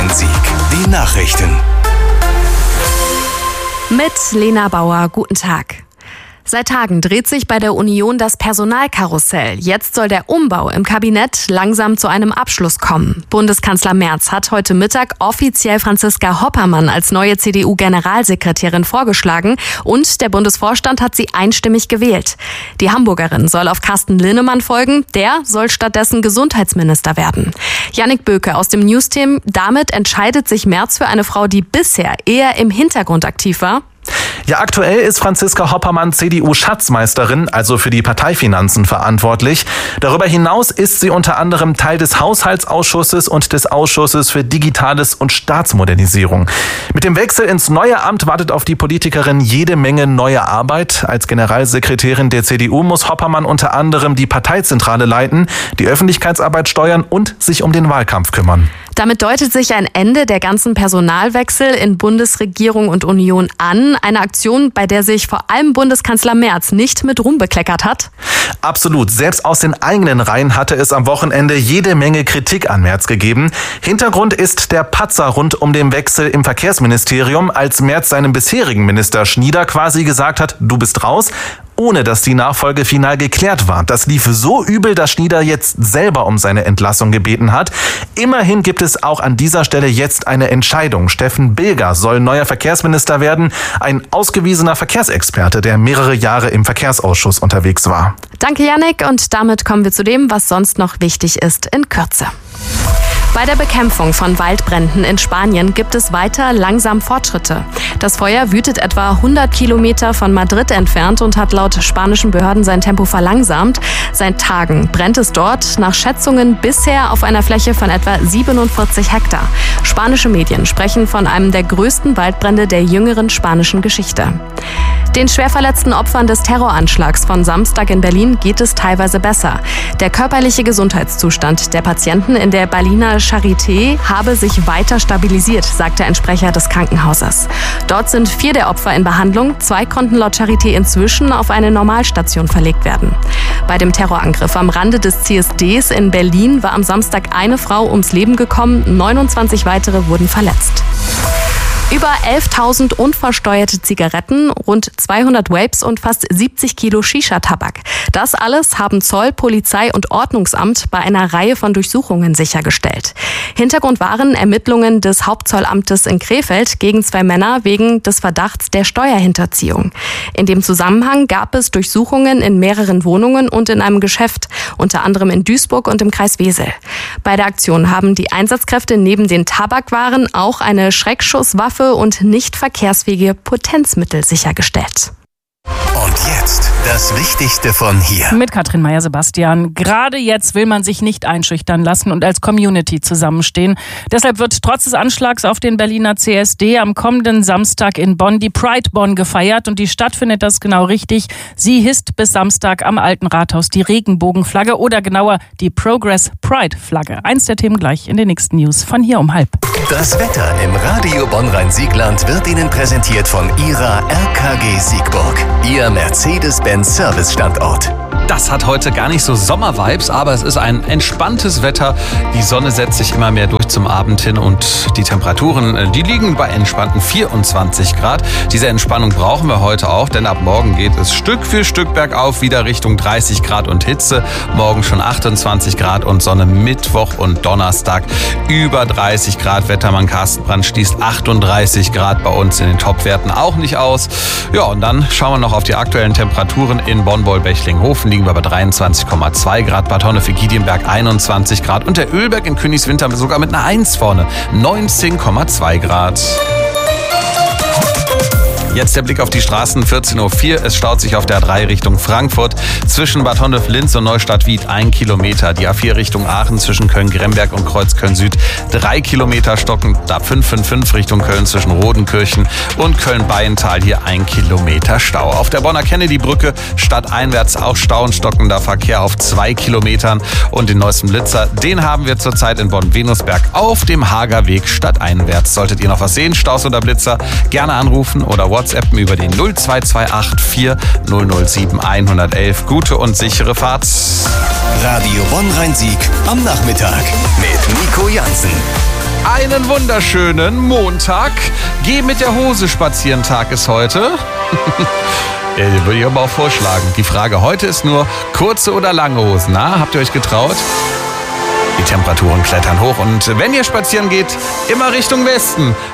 Bonn-Rhein-Sieg. Die Nachrichten. Mit Lena Bauer, guten Tag. Seit Tagen dreht sich bei der Union das Personalkarussell. Jetzt soll der Umbau im Kabinett langsam zu einem Abschluss kommen. Bundeskanzler Merz hat heute Mittag offiziell Franziska Hoppermann als neue CDU-Generalsekretärin vorgeschlagen und der Bundesvorstand hat sie einstimmig gewählt. Die Hamburgerin soll auf Carsten Linnemann folgen, der soll stattdessen Gesundheitsminister werden. Jannik Böke aus dem News-Team, damit entscheidet sich Merz für eine Frau, die bisher eher im Hintergrund aktiv war. Ja, aktuell ist Franziska Hoppermann CDU-Schatzmeisterin, also für die Parteifinanzen verantwortlich. Darüber hinaus ist sie unter anderem Teil des Haushaltsausschusses und des Ausschusses für Digitales und Staatsmodernisierung. Mit dem Wechsel ins neue Amt wartet auf die Politikerin jede Menge neue Arbeit. Als Generalsekretärin der CDU muss Hoppermann unter anderem die Parteizentrale leiten, die Öffentlichkeitsarbeit steuern und sich um den Wahlkampf kümmern. Damit deutet sich ein Ende der ganzen Personalwechsel in Bundesregierung und Union an. Eine Aktion, bei der sich vor allem Bundeskanzler Merz nicht mit Ruhm bekleckert hat. Absolut. Selbst aus den eigenen Reihen hatte es am Wochenende jede Menge Kritik an Merz gegeben. Hintergrund ist der Patzer rund um den Wechsel im Verkehrsministerium, als Merz seinem bisherigen Minister Schnieder quasi gesagt hat, du bist raus, ohne dass die Nachfolge final geklärt war. Das lief so übel, dass Schnieder jetzt selber um seine Entlassung gebeten hat. Immerhin gibt es auch an dieser Stelle jetzt eine Entscheidung. Steffen Bilger soll neuer Verkehrsminister werden, ein ausgewiesener Verkehrsexperte, der mehrere Jahre im Verkehrsausschuss unterwegs war. Danke, Jannik. Und damit kommen wir zu dem, was sonst noch wichtig ist, in Kürze. Bei der Bekämpfung von Waldbränden in Spanien gibt es weiter langsam Fortschritte. Das Feuer wütet etwa 100 Kilometer von Madrid entfernt und hat laut spanischen Behörden sein Tempo verlangsamt. Seit Tagen brennt es dort nach Schätzungen bisher auf einer Fläche von etwa 47 Hektar. Spanische Medien sprechen von einem der größten Waldbrände der jüngeren spanischen Geschichte. Den schwer verletzten Opfern des Terroranschlags von Samstag in Berlin geht es teilweise besser. Der körperliche Gesundheitszustand der Patienten in der Berliner Charité habe sich weiter stabilisiert, sagte ein Sprecher des Krankenhauses. Dort sind 4 der Opfer in Behandlung. 2 konnten laut Charité inzwischen auf eine Normalstation verlegt werden. Bei dem Terrorangriff am Rande des CSDs in Berlin war am Samstag eine Frau ums Leben gekommen, 29 weitere wurden verletzt. Über 11.000 unversteuerte Zigaretten, rund 200 Vapes und fast 70 Kilo Shisha-Tabak. Das alles haben Zoll, Polizei und Ordnungsamt bei einer Reihe von Durchsuchungen sichergestellt. Hintergrund waren Ermittlungen des Hauptzollamtes in Krefeld gegen 2 Männer wegen des Verdachts der Steuerhinterziehung. In dem Zusammenhang gab es Durchsuchungen in mehreren Wohnungen und in einem Geschäft, unter anderem in Duisburg und im Kreis Wesel. Bei der Aktion haben die Einsatzkräfte neben den Tabakwaren auch eine Schreckschusswaffe und nicht verkehrsfähige Potenzmittel sichergestellt. Und jetzt das Wichtigste von hier. Mit Katrin Meyer-Sebastian. Gerade jetzt will man sich nicht einschüchtern lassen und als Community zusammenstehen. Deshalb wird trotz des Anschlags auf den Berliner CSD am kommenden Samstag in Bonn die Pride Bonn gefeiert. Und die Stadt findet das genau richtig. Sie hisst bis Samstag am Alten Rathaus die Regenbogenflagge oder genauer die Progress Pride Flagge. Eins der Themen gleich in den nächsten News von hier um 12:30. Das Wetter im Radio Bonn-Rhein-Siegland wird Ihnen präsentiert von Ihrer RKG Siegburg. Ihr Mercedes-Benz-Service-Standort. Das hat heute gar nicht so Sommer-Vibes, aber es ist ein entspanntes Wetter. Die Sonne setzt sich immer mehr durch zum Abend hin und die Temperaturen, die liegen bei entspannten 24 Grad. Diese Entspannung brauchen wir heute auch, denn ab morgen geht es Stück für Stück bergauf wieder Richtung 30 Grad und Hitze. Morgen schon 28 Grad und Sonne, Mittwoch und Donnerstag über 30 Grad. Wettermann Carsten Brandt schließt 38 Grad bei uns in den Topwerten auch nicht aus. Ja, und dann schauen wir noch auf die aktuellen Temperaturen in Bonn-Boll-Bechling-Hofen. Liegen wir bei 23,2 Grad, Bad Honnef-Giedienberg 21 Grad und der Ölberg in Königswinter sogar mit einer 1 vorne, 19,2 Grad. Jetzt der Blick auf die Straßen, 14:04 Uhr. Es staut sich auf der A3 Richtung Frankfurt. Zwischen Bad Honnef-Linz und Neustadt-Wied 1 Kilometer. Die A4 Richtung Aachen zwischen Köln-Gremberg und Kreuzköln-Süd 3 Kilometer stocken. Da 555 Richtung Köln zwischen Rodenkirchen und Köln-Beienthal hier 1 Kilometer Stau. Auf der Bonner Kennedy-Brücke stadteinwärts auch Stau und stockender Verkehr auf 2 Kilometern. Und den neuesten Blitzer, den haben wir zurzeit in Bonn-Venusberg auf dem Hagerweg stadteinwärts. Solltet ihr noch was sehen, Staus oder Blitzer, gerne anrufen oder WhatsAppen über den 0228 4007 111. Gute und sichere Fahrt. Radio Bonn-Rhein-Sieg am Nachmittag mit Nico Jansen. einen wunderschönen Montag. Geh mit der Hose spazieren, Tag ist heute. Würde ich aber auch vorschlagen. Die Frage heute ist nur, kurze oder lange Hosen? Na, habt ihr euch getraut? Die Temperaturen klettern hoch und wenn ihr spazieren geht, immer Richtung Westen.